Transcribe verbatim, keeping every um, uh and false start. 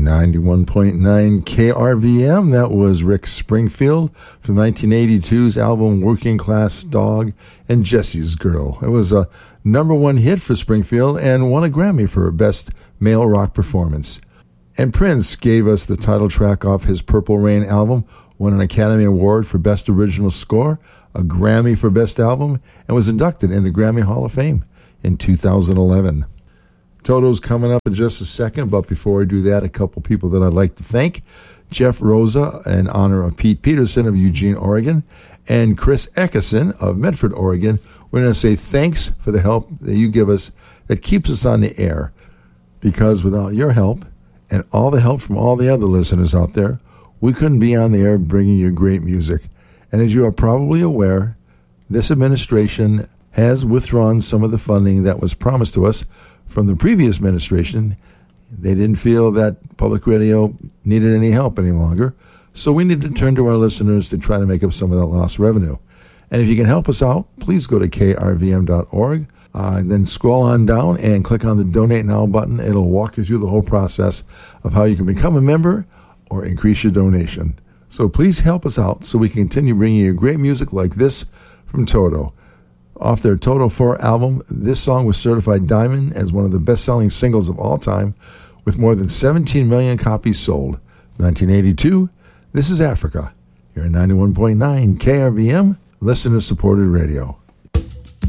ninety-one point nine K R V M. That was Rick Springfield from nineteen eighty-two's album Working Class Dog and Jesse's Girl. It was a number one hit for Springfield and won a Grammy for Best Male Rock Performance. And Prince gave us the title track off his Purple Rain album, won an Academy Award for Best Original Score, a Grammy for Best Album, and was inducted in the Grammy Hall of Fame in two thousand eleven. Toto's coming up in just a second, but before I do that, a couple people that I'd like to thank. Jeff Rosa, in honor of Pete Peterson of Eugene, Oregon, and Chris Eckerson of Medford, Oregon. We're going to say thanks for the help that you give us that keeps us on the air, because without your help and all the help from all the other listeners out there, we couldn't be on the air bringing you great music. And as you are probably aware, this administration has withdrawn some of the funding that was promised to us from the previous administration. They didn't feel that public radio needed any help any longer, so we need to turn to our listeners to try to make up some of that lost revenue. And if you can help us out, please go to K R V M dot org, uh, and then scroll on down and click on the Donate Now button. It'll walk you through the whole process of how you can become a member or increase your donation. So please help us out so we can continue bringing you great music like this from Toto. Off their Toto four album, this song was certified diamond as one of the best-selling singles of all time, with more than seventeen million copies sold. nineteen eighty-two, this is Africa, here at ninety-one point nine K R V M, listener-supported radio.